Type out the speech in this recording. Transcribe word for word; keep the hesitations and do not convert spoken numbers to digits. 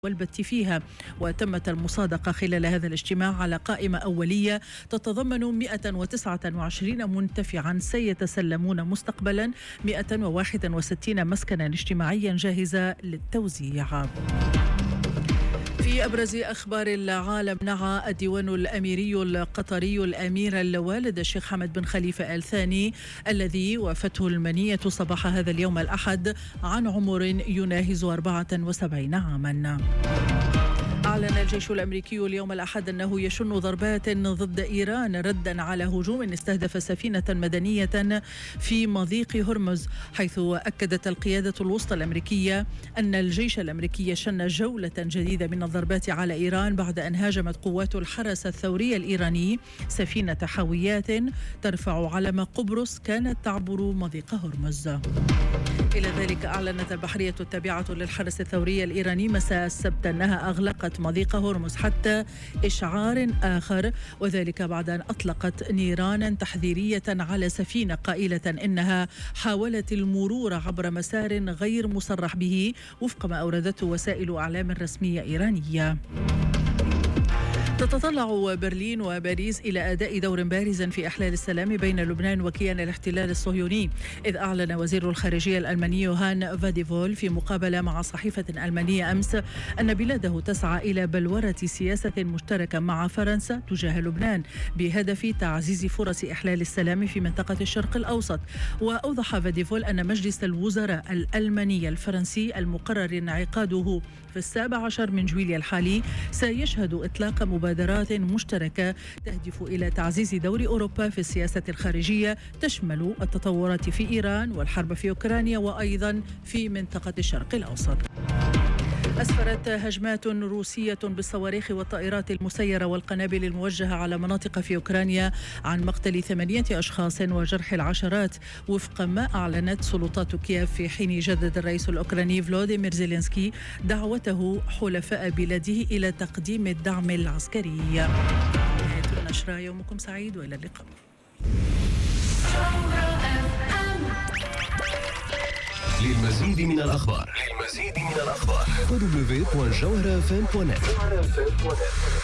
والبت فيها. وتمت المصادقة خلال هذا الاجتماع على قائمة أولية تتضمن مئة وتسعة وعشرين منتفعا سيتسلمون مستقبلا مئة وواحد وستين مسكنا اجتماعيا جاهزة للتوزيع. في أبرز أخبار العالم، نعى الديوان الأميري القطري الأمير الوالد الشيخ حمد بن خليفة آل ثاني الذي وافته المنية صباح هذا اليوم الأحد عن عمر يناهز أربعة وسبعين عاما. أعلن الجيش الأمريكي اليوم الأحد أنه يشن ضربات ضد إيران ردا على هجوم استهدف سفينة مدنية في مضيق هرمز، حيث أكدت القيادة الوسطى الأمريكية أن الجيش الأمريكي شن جولة جديدة من الضربات على إيران بعد أن هاجمت قوات الحرس الثوري الإيراني سفينة حاويات ترفع علم قبرص كانت تعبر مضيق هرمز. إلى ذلك أعلنت البحرية التابعة للحرس الثوري الإيراني مساء السبت أنها أغلقت مضيق هرمز حتى إشعار آخر، وذلك بعد أن أطلقت نيرانا تحذيرية على سفينة قائلة إنها حاولت المرور عبر مسار غير مصرح به وفق ما أوردته وسائل إعلام رسمية إيرانية. تتطلع برلين وباريس إلى أداء دور بارز في إحلال السلام بين لبنان وكيان الاحتلال الصهيوني، إذ أعلن وزير الخارجية الألماني يوهان فاديفول في مقابلة مع صحيفة ألمانية أمس أن بلاده تسعى إلى بلورة سياسة مشتركة مع فرنسا تجاه لبنان بهدف تعزيز فرص إحلال السلام في منطقة الشرق الأوسط. وأوضح فاديفول أن مجلس الوزراء الألماني الفرنسي المقرر انعقاده في السابع عشر من جويليا الحالي سيشهد إطلاق مبادرات مشتركة تهدف إلى تعزيز دور أوروبا في السياسة الخارجية تشمل التطورات في إيران والحرب في أوكرانيا وأيضا في منطقة الشرق الأوسط. أسفرت هجمات روسية بالصواريخ والطائرات المسيرة والقنابل الموجهة على مناطق في أوكرانيا عن مقتل ثمانية أشخاص وجرح العشرات وفق ما أعلنت سلطات كييف، في حين جدد الرئيس الأوكراني فلوديمير زيلينسكي دعوته حلفاء بلاده إلى تقديم الدعم العسكري. نهاية النشرة، يومكم سعيد وإلى اللقاء. للمزيد من الأخبار للمزيد من الأخبار دبليو دبليو دوت جوهرة إف إم دوت نت.